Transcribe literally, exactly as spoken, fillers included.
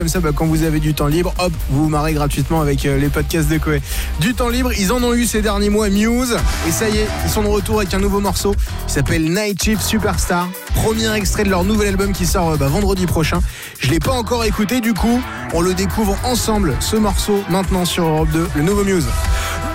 Comme ça, bah, quand vous avez du temps libre, hop, vous vous marrez gratuitement avec euh, les podcasts de Koé. Du temps libre, ils en ont eu ces derniers mois, Muse. Et ça y est, ils sont de retour avec un nouveau morceau qui s'appelle Night Shift Superstar. Premier extrait de leur nouvel album qui sort euh, bah, vendredi prochain. Je l'ai pas encore écouté, du coup, on le découvre ensemble, ce morceau, maintenant sur Europe deux, le nouveau Muse.